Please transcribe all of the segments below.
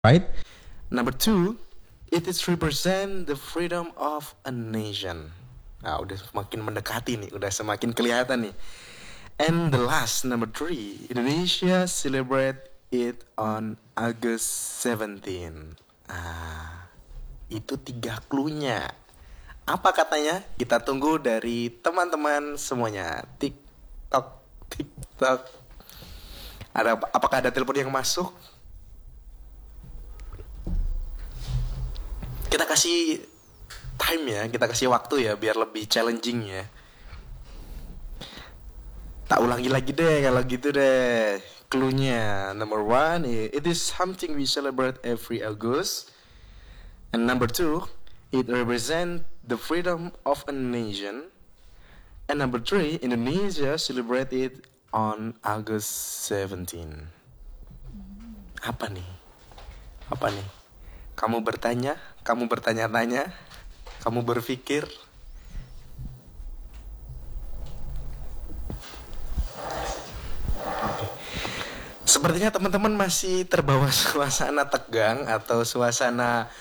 right? Number two, it is represent the freedom of a nation. Nah, udah semakin mendekati nih, udah semakin kelihatan nih. And the last, number three, Indonesia celebrate it on August 17. Itu 3 clue-nya. Apa katanya? Kita tunggu dari teman-teman semuanya. TikTok, TikTok. Apakah ada telepon yang masuk? Kita kasih time ya, kita kasih waktu ya, biar lebih challenging ya. Tak ulangi lagi deh kalau gitu deh. Clue-nya, number one, it is something we celebrate every August. And number two, it represents the freedom of a nation. And number three, Indonesia celebrate it on August 17. Apa nih? Apa nih? Kamu bertanya, kamu bertanya-tanya, kamu berpikir. Sepertinya teman-teman masih terbawa suasana tegang atau suasana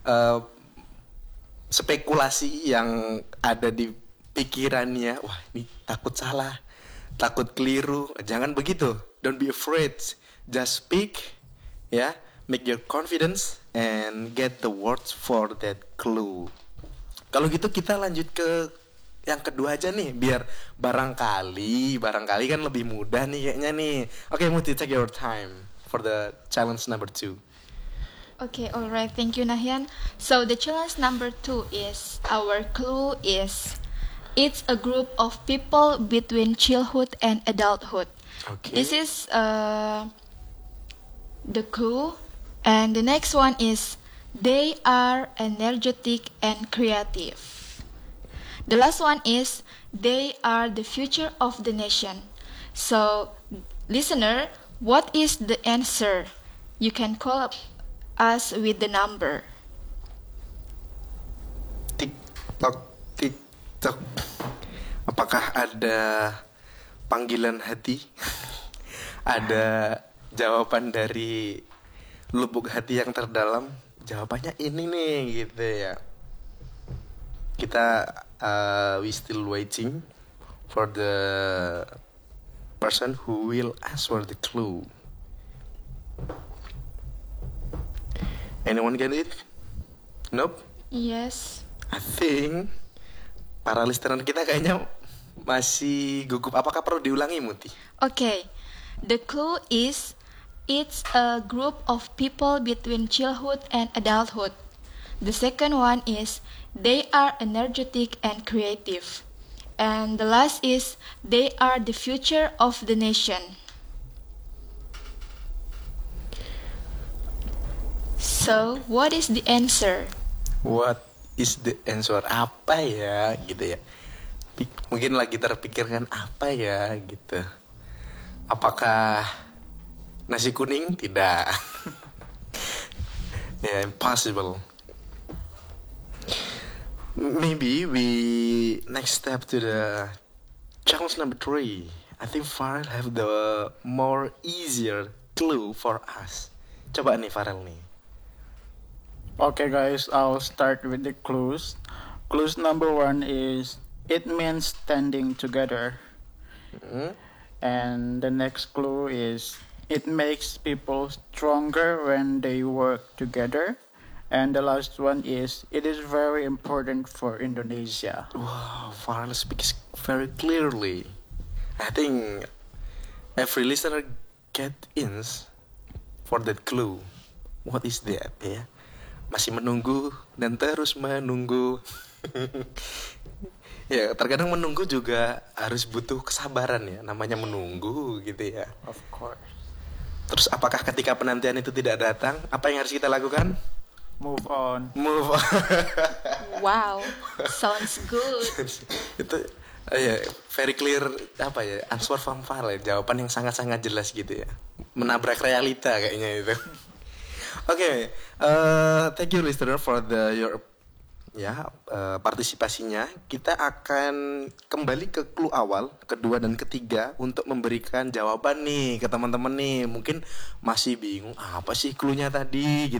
spekulasi yang ada di pikirannya. Wah, ini takut salah, takut keliru. Jangan begitu. Don't be afraid. Just speak, ya. Make your confidence and get the words for that clue. Kalau gitu kita lanjut ke yang kedua aja nih, biar barangkali kan lebih mudah nih kayaknya nih. Okay, Muti, take your time for the challenge number 2. Okay, alright, thank you Nahyan. So the challenge number 2 is, our clue is, it's a group of people between childhood and adulthood. Okay. This is the clue. And the next one is, they are energetic and creative. The last one is, they are the future of the nation. So, listener, what is the answer? You can call us with the number. TikTok, TikTok. Apakah ada panggilan hati? Ada jawaban dari lubuk hati yang terdalam? Jawabannya ini nih, gitu ya. Kita we still waiting for the person who will answer the clue. Anyone get it? Nope. Yes. I think para listener kita kayaknya masih gugup. Apakah perlu diulangi, Muti? Okay. The clue is, it's a group of people between childhood and adulthood. The second one is, they are energetic and creative. And the last is, they are the future of the nation. So, what is the answer? What is the answer? Apa ya, gitu ya. Mungkin lagi terpikirkan apa ya, gitu. Apakah nasi kuning? Tidak. Yeah, impossible. Maybe we next step to the challenge number 3. I think Farel have the more easier clue for us. Coba nih Farel nih. Okay guys, I'll start with the clues. Clues number 1 is, it means standing together. And the next clue is, it makes people stronger when they work together. And the last one is, it is very important for Indonesia. Wow, Farel speaks very clearly. I think every listener get in for that clue. What is that ya? Masih menunggu dan terus menunggu. Ya, terkadang menunggu juga harus butuh kesabaran ya. Namanya menunggu gitu ya. Of course. Terus apakah ketika penantian itu tidak datang, apa yang harus kita lakukan? Move on. Move on. Wow, sounds good. Itu ya, very clear apa ya, answer from Farel ya, jawaban yang sangat-sangat jelas gitu ya. Menabrak realita kayaknya itu. Okay, thank you listener for your ya partisipasinya. Kita akan kembali ke clue awal, kedua dan ketiga untuk memberikan jawaban nih ke teman-teman nih. Mungkin masih bingung apa sih clue-nya tadi